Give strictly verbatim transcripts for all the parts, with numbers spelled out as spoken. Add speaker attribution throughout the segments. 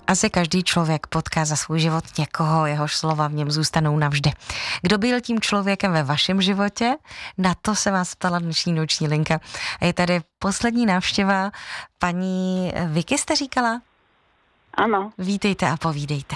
Speaker 1: Asi každý člověk potká za svůj život někoho, jehož slova v něm zůstanou navždy. Kdo byl tím člověkem ve vašem životě? Na to se vás ptala dnešní noční linka. A je tady poslední návštěva paní Vicky, jste říkala?
Speaker 2: Ano.
Speaker 1: Vítejte a povídejte.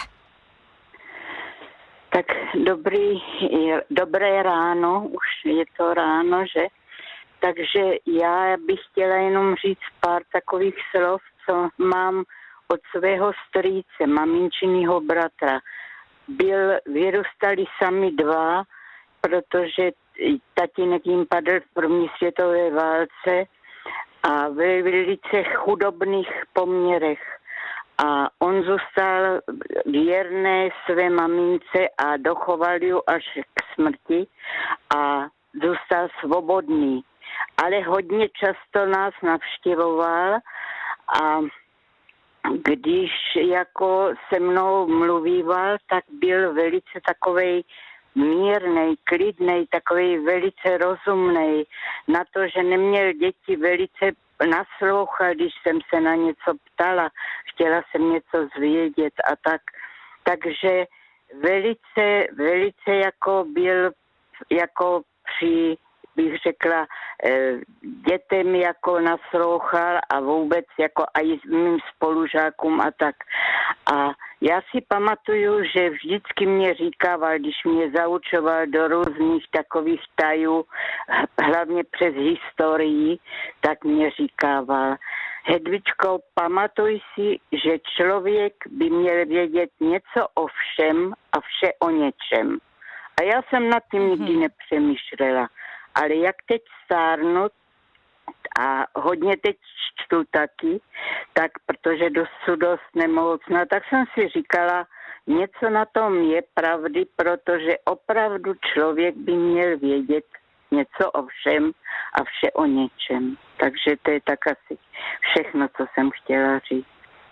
Speaker 2: Tak dobrý, dobré ráno, už je to ráno, že? Takže já bych chtěla jenom říct pár takových slov, co mám od svého strýce, maminčinýho bratra. Byl, vyrůstali sami dva, protože tatínek jim padl v první světové válce a ve velice chudobných poměrech. A on zůstal věrný své mamince a dochoval ji až k smrti a zůstal svobodný. Ale hodně často nás navštěvoval a když jako se mnou mluvíval, tak byl velice takovej mírnej, klidnej, takovej velice rozumnej. Na to, že neměl děti, velice naslouchal, když jsem se na něco ptala, chtěla jsem něco zvědět a tak. Takže velice, velice jako byl jako při, bych řekla, dětem jako naslouchal a vůbec jako i mým spolužákům a tak. A já si pamatuju, že vždycky mě říkával, když mě zaučoval do různých takových tajů, hlavně přes historii, tak mě říkával: Hedvičko, pamatuj si, že člověk by měl vědět něco o všem a vše o něčem. A já jsem nad tím nikdy nepřemýšlela. Ale jak teď stárnu a hodně teď čtu taky, tak protože dost dost nemocná, tak jsem si říkala, něco na tom je pravdy, protože opravdu člověk by měl vědět něco o všem a vše o něčem. Takže to je tak asi všechno, co jsem chtěla říct.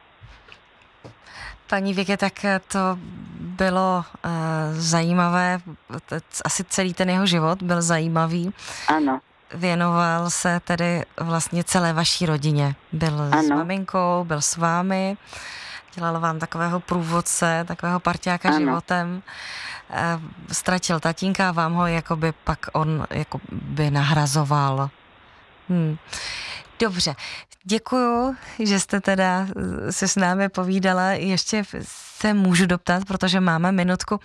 Speaker 1: Paní Vicky, tak to bylo uh, zajímavé, asi celý ten jeho život byl zajímavý.
Speaker 2: Ano.
Speaker 1: Věnoval se tedy vlastně celé vaší rodině. Byl ano. s maminkou, byl s vámi, dělal vám takového průvodce, takového parťáka ano. životem. Uh, ztratil tatínka a vám ho jakoby pak on jakoby nahrazoval. Hmm. Dobře, děkuju, že jste teda se s námi povídala. Ještě se můžu doptat, protože máme minutku.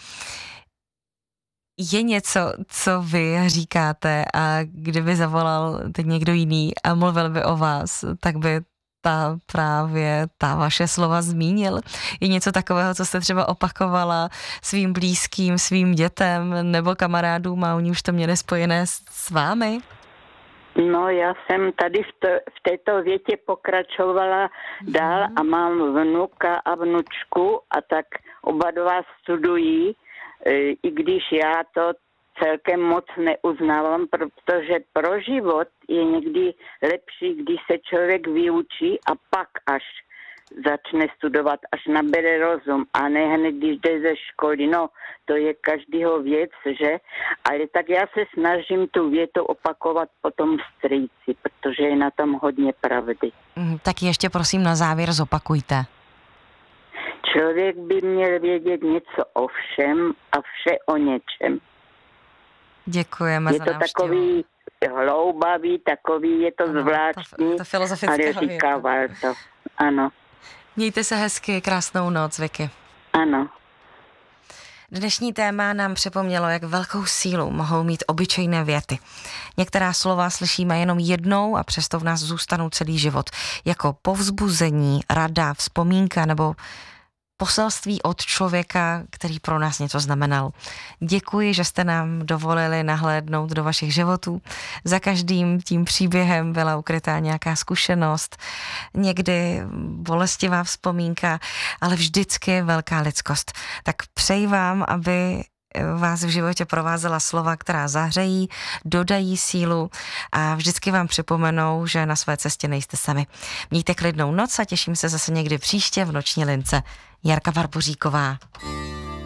Speaker 1: Je něco, co vy říkáte a kdyby zavolal teď někdo jiný a mluvil by o vás, tak by ta právě ta vaše slova zmínil? Je něco takového, co jste třeba opakovala svým blízkým, svým dětem nebo kamarádům a oni už to měli spojené s, s vámi?
Speaker 2: No, já jsem tady v, to, v této větě pokračovala dál a mám vnuka a vnučku a tak oba dva studují, i když já to celkem moc neuznávám, protože pro život je někdy lepší, když se člověk vyučí a pak až začne studovat, až nabere rozum a ne hned, když jde ze školy. No, to je každýho věc, že? Ale tak já se snažím tu větu opakovat potom strýci, protože je na tom hodně pravdy.
Speaker 1: Mm, tak ještě prosím na závěr zopakujte.
Speaker 2: Člověk by měl vědět něco o všem a vše o něčem.
Speaker 1: Děkujeme
Speaker 2: je
Speaker 1: za
Speaker 2: to
Speaker 1: návštěvu.
Speaker 2: Takový hloubavý, takový, je to ano, zvláštní,
Speaker 1: to, to
Speaker 2: ale říkával to. Ano.
Speaker 1: Mějte se hezky, krásnou noc, Vicky.
Speaker 2: Ano.
Speaker 1: Dnešní téma nám připomnělo, jak velkou sílu mohou mít obyčejné věty. Některá slova slyšíme jenom jednou a přesto v nás zůstanou celý život. Jako povzbuzení, rada, vzpomínka nebo poselství od člověka, který pro nás něco znamenal. Děkuji, že jste nám dovolili nahlédnout do vašich životů. Za každým tím příběhem byla ukrytá nějaká zkušenost, někdy bolestivá vzpomínka, ale vždycky velká lidskost. Tak přeji vám, aby vás v životě provázela slova, která zahřejí, dodají sílu a vždycky vám připomenou, že na své cestě nejste sami. Mějte klidnou noc a těším se zase někdy příště v noční lince. Jarka Barboříková.